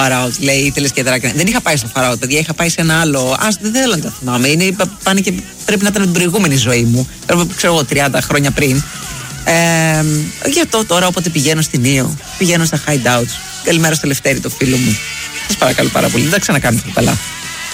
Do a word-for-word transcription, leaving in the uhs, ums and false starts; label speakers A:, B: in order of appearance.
A: Φαράουτ, λέει, ήθελες και δράκια. Δεν είχα πάει στο Φαράουτ, παιδιά, είχα πάει σε ένα άλλο. Α, δεν θέλω να τα θυμάμαι. Είναι, πάνε και πρέπει να ήταν την προηγούμενη ζωή μου. Ξέρω εγώ, τριάντα χρόνια πριν. Ε, για το τώρα, όποτε πηγαίνω στην Ήο, πηγαίνω στα hideouts. Καλημέρα στο Λευτέρη, το φίλο μου. Σας παρακαλώ πάρα πολύ, δεν τα ξανακάνετε καλά.